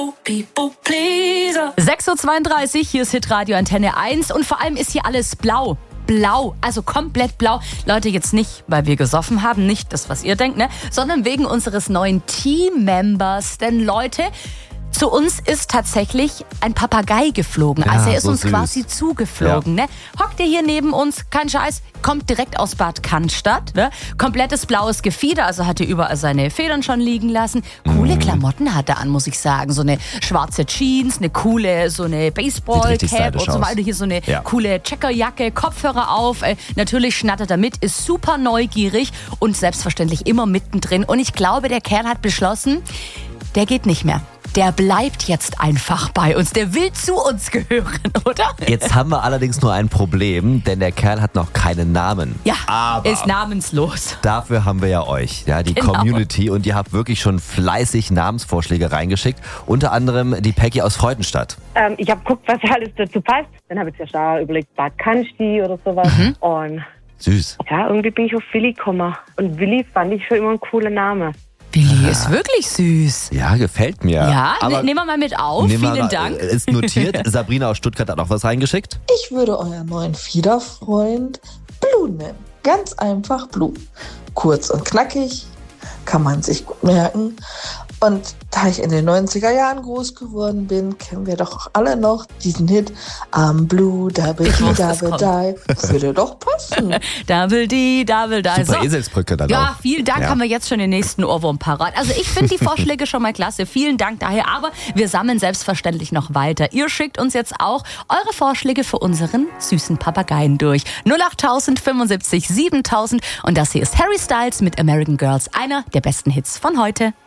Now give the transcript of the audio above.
6.32 Uhr, hier ist Hitradio Antenne 1 und vor allem ist hier alles blau. Blau, also komplett blau. Leute, jetzt nicht, weil wir gesoffen haben, nicht das, was ihr denkt, ne, sondern wegen unseres neuen Team-Members. Denn Leute, zu uns ist tatsächlich ein Papagei geflogen. Ja, also er ist so uns süß. quasi zugeflogen. Ne? Hockt er hier neben uns, kein Scheiß, kommt direkt aus Bad Cannstatt. Ne? Komplettes blaues Gefieder, also hat er überall seine Federn schon liegen lassen. Coole Klamotten hat er an, muss ich sagen. So eine schwarze Jeans, eine coole, so eine Sieht richtig Baseball-Cap und stylisch so aus. weiter. Hier so eine Ja. coole Checkerjacke, Kopfhörer auf. Natürlich schnattert er mit, ist super neugierig und selbstverständlich immer mittendrin. Und ich glaube, der Kerl hat beschlossen, der geht nicht mehr. Der bleibt jetzt einfach bei uns. Der will zu uns gehören, oder? Jetzt haben wir allerdings nur ein Problem, denn der Kerl hat noch keinen Namen. Ja, Aber ist namenslos. dafür haben wir ja euch, ja, die Genau. Community. Und ihr habt wirklich schon fleißig Namensvorschläge reingeschickt. Unter anderem die Peggy aus Freudenstadt. Ich habe geguckt, was alles dazu passt. Dann habe ich zuerst da überlegt, Bad Cannstatt oder sowas. Und Süß. ja, irgendwie bin ich auf Willi gekommen. Und Willi fand ich schon immer ein cooler Name. Willi ist wirklich süß. Ja, gefällt mir. Ja, Aber nehmen wir mal mit auf. nehmen wir Vielen mal- Dank. Ist notiert. Sabrina aus Stuttgart hat auch was reingeschickt. Ich würde euren neuen Fiederfreund Blue nennen. Ganz einfach Blue. Kurz und knackig, kann man sich gut merken. Und da ich in den 90er Jahren groß geworden bin, kennen wir doch auch alle noch diesen Hit I'm Blue, Double Ich D, wusste, es Double Die. Würde doch passen. Double D, Double Die. Super Eselsbrücke dann Ja, auch. vielen Dank, Ja. haben wir jetzt schon den nächsten Ohrwurm parat. Also ich finde die Vorschläge schon mal klasse. Vielen Dank daher. Aber wir sammeln selbstverständlich noch weiter. Ihr schickt uns jetzt auch eure Vorschläge für unseren süßen Papageien durch. 08000 75 7000. Und das hier ist Harry Styles mit American Girls. Einer der besten Hits von heute.